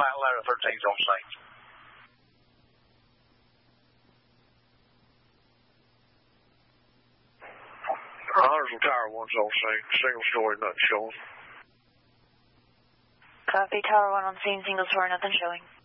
Matt Ladder 13's on scene. There's some Tower 1's on scene. Single story, nothing showing. Copy, Tower 1 on scene, single story, nothing showing.